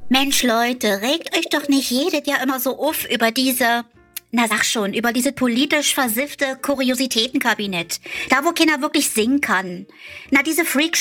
Mensch, Leute, regt euch doch nicht jedes Jahr immer so auf über über dieses politisch versiffte Kuriositätenkabinett. Da, wo keiner wirklich singen kann. Na, diese